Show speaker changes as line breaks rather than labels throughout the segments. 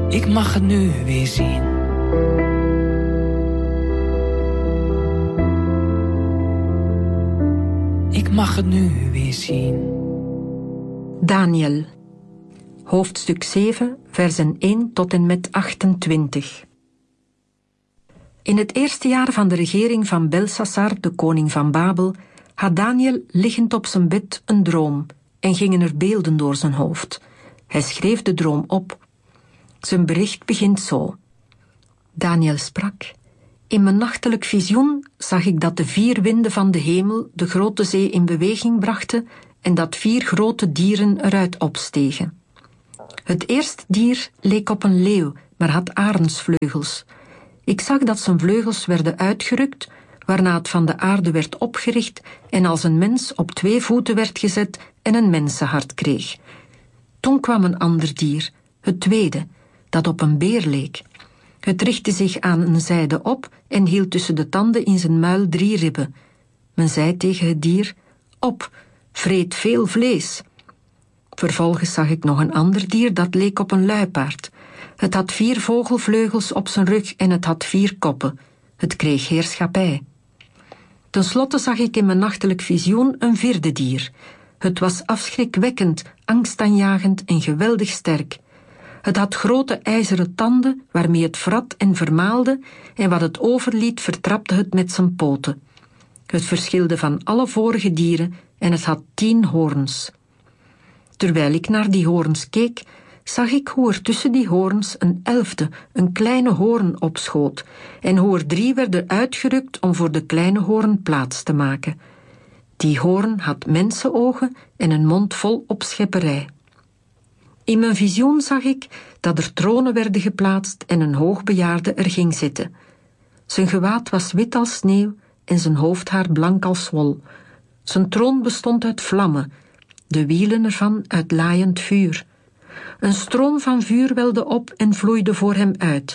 Ik mag het nu weer zien. Ik mag het nu weer zien.
Daniel, hoofdstuk 7, versen 1 tot en met 28. In het eerste jaar van de regering van Belsassar, de koning van Babel, had Daniel liggend op zijn bed een droom en gingen er beelden door zijn hoofd. Hij schreef de droom op. Zijn bericht begint zo. Daniel sprak: in mijn nachtelijk visioen zag ik dat de 4 winden van de hemel de grote zee in beweging brachten en dat 4 grote dieren eruit opstegen. Het eerste dier leek op een leeuw, maar had arendsvleugels. Ik zag dat zijn vleugels werden uitgerukt, waarna het van de aarde werd opgericht en als een mens op 2 voeten werd gezet en een mensenhart kreeg. Toen kwam een ander dier, het tweede, dat op een beer leek. Het richtte zich aan een zijde op en hield tussen de tanden in zijn muil 3 ribben. Men zei tegen het dier: op, vreet veel vlees. Vervolgens zag ik nog een ander dier dat leek op een luipaard. Het had 4 vogelvleugels op zijn rug en het had 4 koppen. Het kreeg heerschappij. Ten slotte zag ik in mijn nachtelijk visioen een 4e dier. Het was afschrikwekkend, angstaanjagend en geweldig sterk. Het had grote ijzeren tanden waarmee het vrat en vermaalde en wat het overliet vertrapte het met zijn poten. Het verschilde van alle vorige dieren en het had 10 hoorns. Terwijl ik naar die hoorns keek, zag ik hoe er tussen die hoorns een 11e, een kleine hoorn opschoot en hoe er 3 werden uitgerukt om voor de kleine hoorn plaats te maken. Die hoorn had mensenogen en een mond vol opschepperij. In mijn visioen zag ik dat er tronen werden geplaatst en een hoogbejaarde er ging zitten. Zijn gewaad was wit als sneeuw en zijn hoofdhaar blank als wol. Zijn troon bestond uit vlammen, de wielen ervan uit laaiend vuur. Een stroom van vuur welde op en vloeide voor hem uit.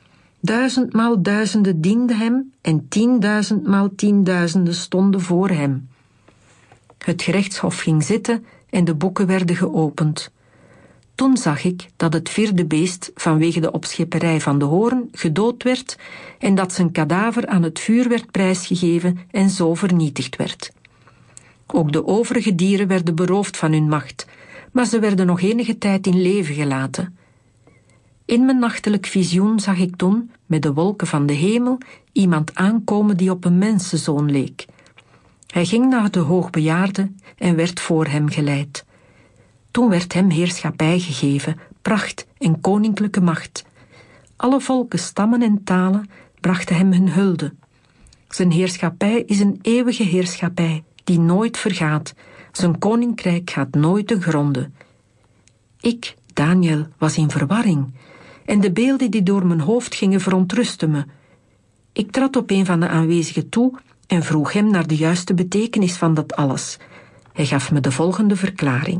1000 maal duizenden dienden hem en 10.000 maal 10.000 stonden voor hem. Het gerechtshof ging zitten en de boeken werden geopend. Toen zag ik dat het 4e beest vanwege de opschepperij van de hoorn gedood werd en dat zijn kadaver aan het vuur werd prijsgegeven en zo vernietigd werd. Ook de overige dieren werden beroofd van hun macht, maar ze werden nog enige tijd in leven gelaten. In mijn nachtelijk visioen zag ik toen, met de wolken van de hemel, iemand aankomen die op een mensenzoon leek. Hij ging naar de hoogbejaarde en werd voor hem geleid. Toen werd hem heerschappij gegeven, pracht en koninklijke macht. Alle volken, stammen en talen brachten hem hun hulde. Zijn heerschappij is een eeuwige heerschappij die nooit vergaat. Zijn koninkrijk gaat nooit ten gronde. Ik, Daniel, was in verwarring en de beelden die door mijn hoofd gingen verontrustten me. Ik trad op een van de aanwezigen toe en vroeg hem naar de juiste betekenis van dat alles. Hij gaf me de volgende verklaring.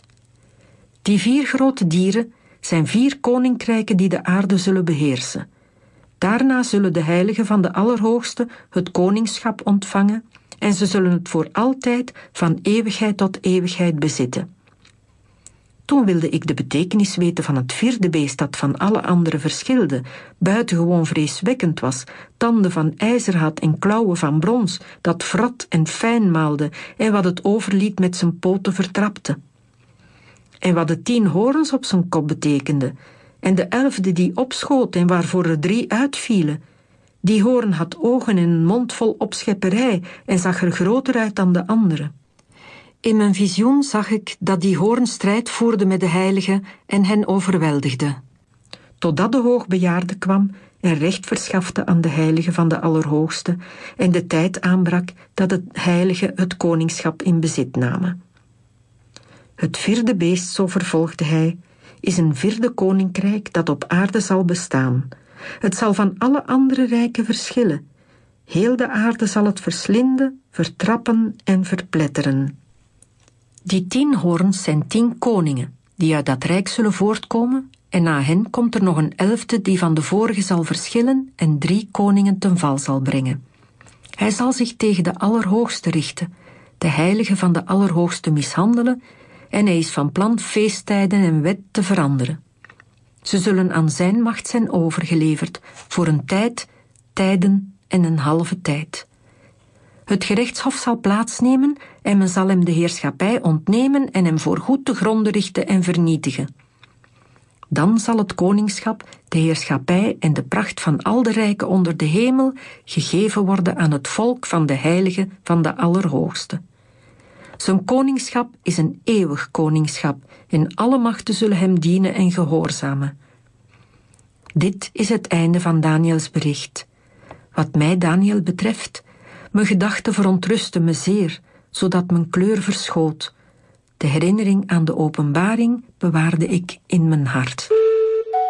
Die 4 grote dieren zijn 4 koninkrijken die de aarde zullen beheersen. Daarna zullen de heiligen van de Allerhoogste het koningschap ontvangen en ze zullen het voor altijd van eeuwigheid tot eeuwigheid bezitten. Toen wilde ik de betekenis weten van het 4e beest dat van alle andere verschilde, buitengewoon vreeswekkend was, tanden van ijzer had en klauwen van brons, dat vrat en fijn maalde en wat het overliet met zijn poten vertrapte. En wat de 10 hoorns op zijn kop betekende, en de 11e die opschoot en waarvoor er 3 uitvielen. Die hoorn had ogen en een mond vol opschepperij en zag er groter uit dan de andere. In mijn visioen zag ik dat die hoorn strijd voerde met de heiligen en hen overweldigde. Totdat de hoogbejaarde kwam en recht verschafte aan de heiligen van de Allerhoogste en de tijd aanbrak dat de heiligen het koningschap in bezit namen. Het 4e beest, zo vervolgde hij, is een 4e koninkrijk dat op aarde zal bestaan. Het zal van alle andere rijken verschillen. Heel de aarde zal het verslinden, vertrappen en verpletteren. Die 10 hoorns zijn 10 koningen, die uit dat rijk zullen voortkomen, en na hen komt er nog een 11e die van de vorige zal verschillen en 3 koningen ten val zal brengen. Hij zal zich tegen de Allerhoogste richten, de heiligen van de Allerhoogste mishandelen, en hij is van plan feesttijden en wet te veranderen. Ze zullen aan zijn macht zijn overgeleverd, voor een tijd, tijden en een halve tijd. Het gerechtshof zal plaatsnemen en men zal hem de heerschappij ontnemen en hem voorgoed te gronde richten en vernietigen. Dan zal het koningschap, de heerschappij en de pracht van al de rijken onder de hemel gegeven worden aan het volk van de heilige van de Allerhoogste. Zijn koningschap is een eeuwig koningschap en alle machten zullen hem dienen en gehoorzamen. Dit is het einde van Daniëls bericht. Wat mij, Daniël, betreft, mijn gedachten verontrusten me zeer, zodat mijn kleur verschoot. De herinnering aan de openbaring bewaarde ik in mijn hart.